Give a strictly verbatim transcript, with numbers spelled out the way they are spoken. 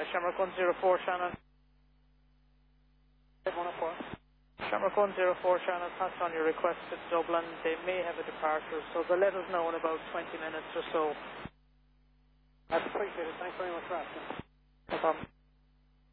Shamrock one zero four Shannon. one oh four. Shamrock one zero four Shannon, pass on your request to Dublin. They may have a departure, so they'll let us know in about twenty minutes or so. That's appreciated. Thanks very much for asking. No problem.